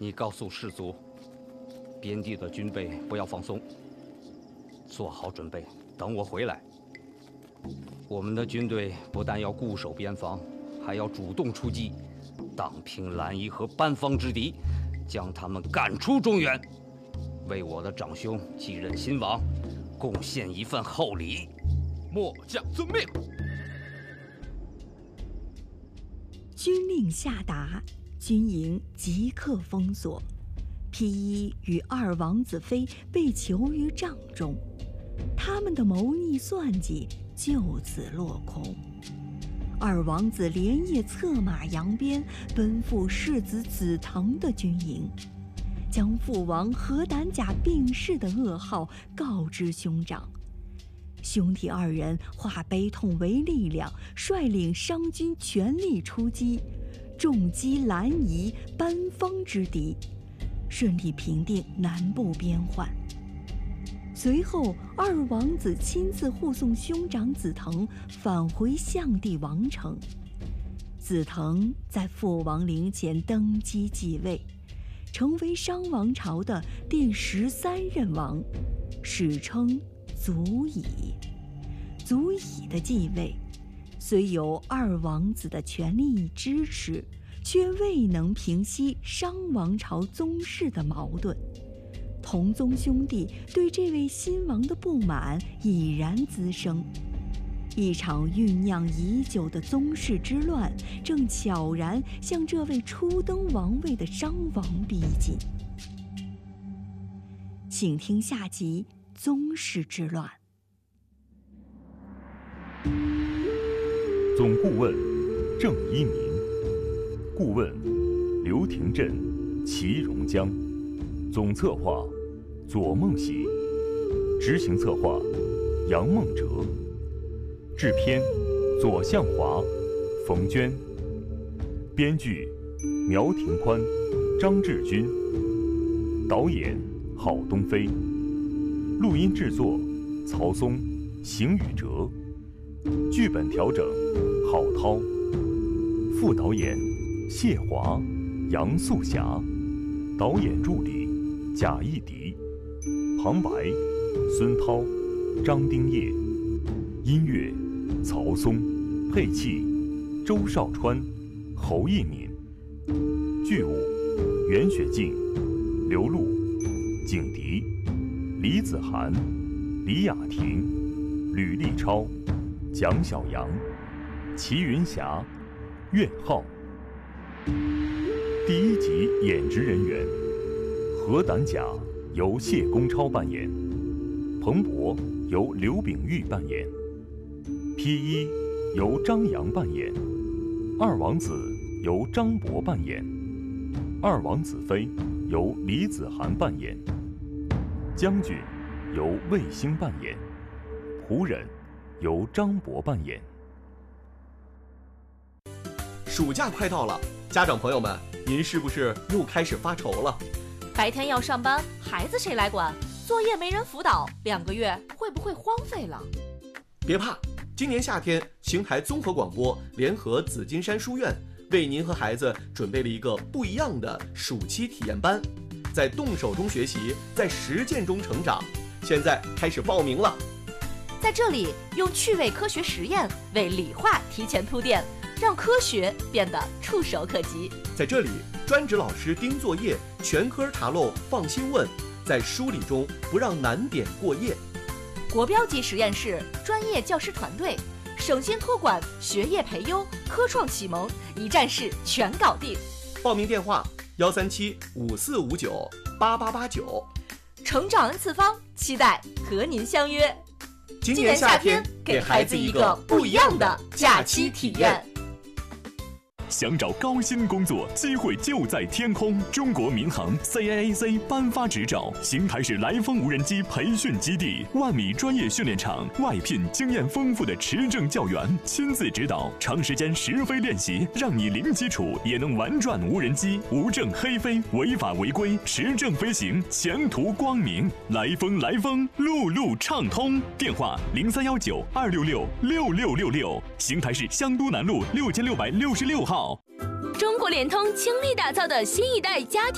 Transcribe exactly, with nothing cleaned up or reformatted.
你告诉士卒，边地的军备不要放松，做好准备，等我回来。我们的军队不但要固守边防，还要主动出击，荡平蓝衣和班方之敌，将他们赶出中原，为我的长兄继任新王贡献一份厚礼。 末将遵命。 军令下达，军营即刻封锁。披衣与二王子妃被囚于帐中，他们的谋逆算计就此落空。二王子连夜策马扬鞭，奔赴世子子腾的军营，将父王何胆甲病逝的噩耗告知兄长。兄弟二人化悲痛为力量，率领商军全力出击，重击蓝夷、班方之敌，顺利平定南部边患。随后，二王子亲自护送兄长子腾返回象帝王城。子腾在父王陵前登基继位，成为商王朝的第十三任王，史称祖乙。祖乙的继位，虽有二王子的全力支持，却未能平息商王朝宗室的矛盾。同宗兄弟对这位新王的不满已然滋生，一场酝酿已久的宗室之乱正悄然向这位初登王位的商王逼近。请听下集《宗室之乱》。 总顾问郑一鸣，顾问刘廷振、齐荣江，总策划左梦喜，执行策划杨梦哲，制片左向华、冯娟，编剧苗廷宽、张志军，导演郝东飞，录音制作曹松、邢宇哲，剧本调整郝涛，副导演谢华、杨素霞，导演助理贾一迪，旁白孙涛、张丁业，音乐曹松，配器周少川、侯一敏，剧务袁雪静、刘璐、景迪、李子涵、李雅婷、吕立超、蒋小阳、齐云霞、苑浩。第一集演职人员：何胆甲由谢公超扮演，彭博由刘秉玉扮演，披衣由张扬扮演，二王子由张博扮演，二王子妃由李子涵扮演，将军由魏星扮演，仆人由张博扮演。 暑假快到了，家长朋友们，您是不是又开始发愁了？ 白天要上班，孩子谁来管？作业没人辅导，两个月会不会荒废了？ 别怕，今年夏天，邢台综合广播联合紫金山书院，为您和孩子准备了一个不一样的暑期体验班，在动手中学习，在实践中成长。现在开始报名了。 在这里，用趣味科学实验为理化提前铺垫，让科学变得触手可及。 在这里，专职老师盯作业，全科查漏放心问，在梳理中不让难点过夜。 国标级实验室，专业教师团队，省心托管，学业培优，科创启蒙，一站式全搞定。 报名电话：幺三七五四五九八八八九。 成长 N 次方，期待和您相约。 今年夏天，给孩子一个不一样的假期体验。 想找高薪工作，机会就在天空。中国民航 C A A C 颁发执照，邢台市来风无人机培训基地，万米专业训练场，外聘经验丰富的持证教员，亲自指导，长时间实飞练习，让你零基础也能玩转无人机，无证黑飞，违法违规，持证飞行，前途光明。来风来风，路路畅通。电话零三幺九二六六六六六六，邢台市香都南路六千六百六十六号。 中国联通倾力打造的新一代家庭